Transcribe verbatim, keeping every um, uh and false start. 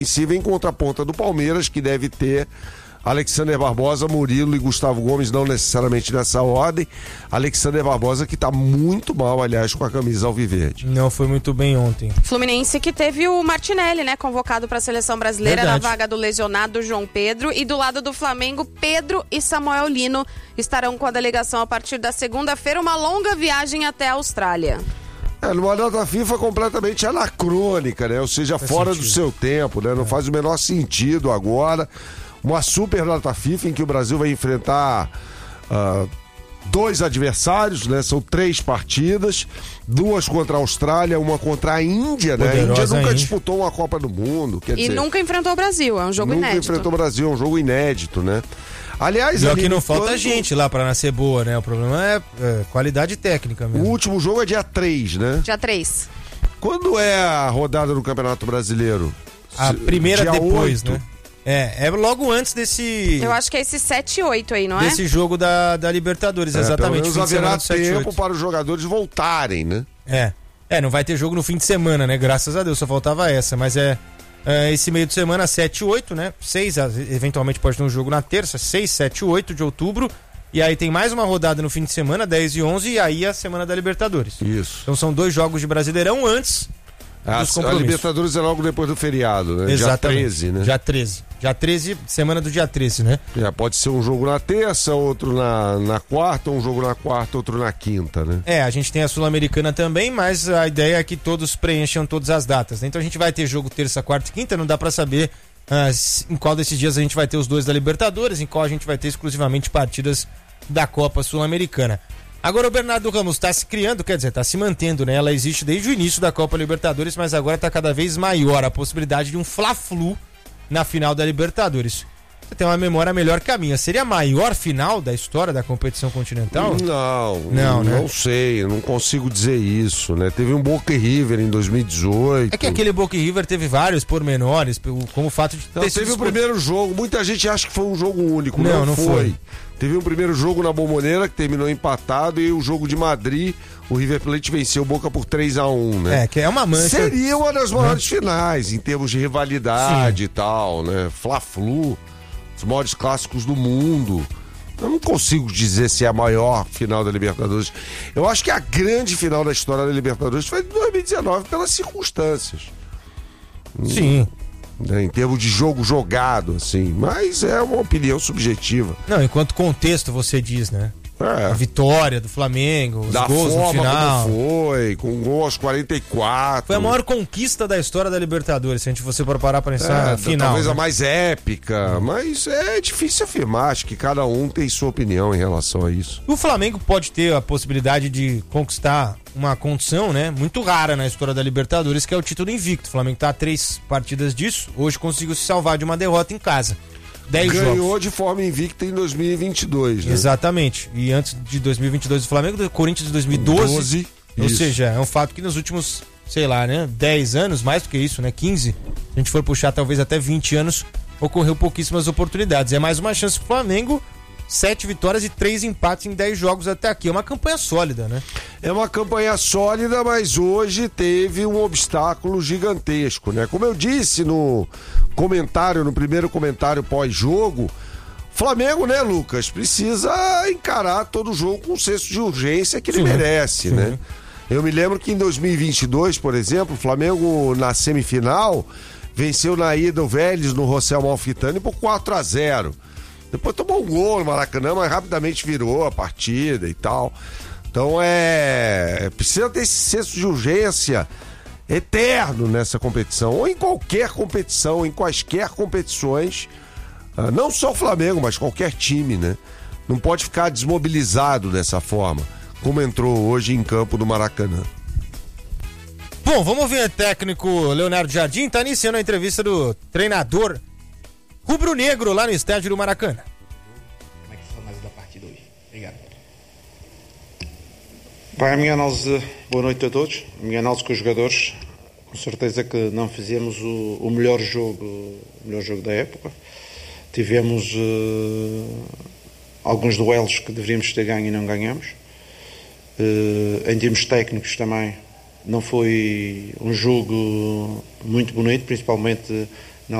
se vem contra a ponta do Palmeiras, que deve ter Alexander Barbosa, Murilo e Gustavo Gomes, não necessariamente nessa ordem. Alexander Barbosa que tá muito mal, aliás, com a camisa alviverde. Não foi muito bem ontem. Fluminense que teve o Martinelli, né, convocado para a seleção brasileira. Verdade. Na vaga do lesionado João Pedro. E do lado do Flamengo, Pedro e Samuel Lino estarão com a delegação a partir da segunda-feira, uma longa viagem até a Austrália. É, numa data FIFA completamente anacrônica, né? Ou seja, faz fora sentido. do seu tempo, né? Não é. faz o menor sentido agora. Uma super data FIFA em que o Brasil vai enfrentar uh, dois adversários, né? São três partidas, duas contra a Austrália, uma contra a Índia, né? Poderosa a Índia nunca Índia. disputou uma Copa do Mundo. Quer e dizer, nunca enfrentou o Brasil, é um jogo nunca inédito. Nunca enfrentou o Brasil, é um jogo inédito, né? Aliás, Só que não falta quando... gente lá pra nascer boa, né? O problema é, é qualidade técnica mesmo. O último jogo é dia três, né? Dia três. Quando é a rodada do Campeonato Brasileiro? A primeira dia depois, oito. né? É, é logo antes desse... Eu acho que é esse sete e oito aí, não é? Desse jogo da, da Libertadores, é, exatamente. Pelo menos haverá tempo para os jogadores voltarem, né? É. É, não vai ter jogo no fim de semana, né? Graças a Deus, só faltava essa. Mas é, é esse meio de semana, sete e oito, né? seis, eventualmente pode ter um jogo na terça, seis, sete e oito de outubro. E aí tem mais uma rodada no fim de semana, dez e onze, e aí a semana da Libertadores. Isso. Então são dois jogos de Brasileirão antes... A, a Libertadores é logo depois do feriado, né? Exatamente. Dia treze, né? Dia treze. Dia treze, semana do dia treze, né? É, pode ser um jogo na terça, outro na, na quarta, um jogo na quarta, outro na quinta, né? É, a gente tem a Sul-Americana também, mas a ideia é que todos preencham todas as datas, né? Então a gente vai ter jogo terça, quarta e quinta, não dá pra saber ah, em qual desses dias a gente vai ter os dois da Libertadores, em qual a gente vai ter exclusivamente partidas da Copa Sul-Americana. Agora o Bernardo Ramos está se criando, quer dizer, está se mantendo, né? Ela existe desde o início da Copa Libertadores, mas agora está cada vez maior a possibilidade de um Fla-Flu na final da Libertadores. Você tem uma memória melhor que a minha. Seria a maior final da história da competição continental? Não, não, né? não sei, não consigo dizer isso, né? Teve um Boca e River em dois mil e dezoito. É que aquele Boca e River teve vários pormenores, como o fato de ter não, teve o primeiro jogo, muita gente acha que foi um jogo único, não, não, não foi. foi. Teve um primeiro jogo na Bombonera que terminou empatado e o jogo de Madrid, o River Plate venceu o Boca por três a um, né? É, que é uma mancha. Seria uma das maiores né? finais em termos de rivalidade Sim. e tal, né? Fla-Flu, os maiores clássicos do mundo. Eu não consigo dizer se é a maior final da Libertadores. Eu acho que a grande final da história da Libertadores foi em dois mil e dezenove pelas circunstâncias. Sim. Em termos de jogo jogado, assim, mas é uma opinião subjetiva. Não, enquanto contexto você diz, né? É. A vitória do Flamengo, os da gols forma no final. Como foi, com gol aos quarenta e quatro. Foi a maior conquista da história da Libertadores, se a gente fosse parar para pensar é, final. Talvez né? a mais épica, hum. mas é difícil afirmar, acho que cada um tem sua opinião em relação a isso. O Flamengo pode ter a possibilidade de conquistar uma condição, né, muito rara na história da Libertadores, que é o título invicto. O Flamengo tá a três partidas disso, hoje conseguiu se salvar de uma derrota em casa. dez Ganhou jogos. de forma invicta em dois mil e vinte e dois, né? Exatamente. E antes de dois mil e vinte e dois o Flamengo, do Corinthians de dois mil e doze. doze, ou isso. seja, é um fato que nos últimos, sei lá, né, dez anos, mais do que isso, né, quinze, se a gente for puxar talvez até vinte anos, ocorreu pouquíssimas oportunidades. É mais uma chance pro Flamengo. Sete vitórias e três empates em dez jogos até aqui. É uma campanha sólida, né? É uma campanha sólida, mas hoje teve um obstáculo gigantesco, né? Como eu disse no comentário, no primeiro comentário pós-jogo, Flamengo, né, Lucas, precisa encarar todo o jogo com o senso de urgência que ele sim, merece, sim. né? Eu me lembro que em dois mil e vinte e dois, por exemplo, o Flamengo na semifinal venceu na ida o Vélez no José Amalfitani por quatro a zero. Depois tomou um gol no Maracanã, mas rapidamente virou a partida e tal. Então é... precisa ter esse senso de urgência eterno nessa competição, ou em qualquer competição, em quaisquer competições, não só o Flamengo, mas qualquer time, né? Não pode ficar desmobilizado dessa forma, como entrou hoje em campo do Maracanã. Bom, vamos ver o técnico Leonardo Jardim, tá iniciando a entrevista do treinador rubro-negro lá no estádio do Maracanã. Como é que foi a análise da partida hoje? Obrigado. Bem, a minha análise, boa noite a todos. A minha análise com os jogadores, com certeza que não fizemos o, o melhor jogo, o melhor jogo da época. Tivemos uh, alguns duelos que deveríamos ter ganho e não ganhamos. Uh, em termos técnicos também, não foi um jogo muito bonito, principalmente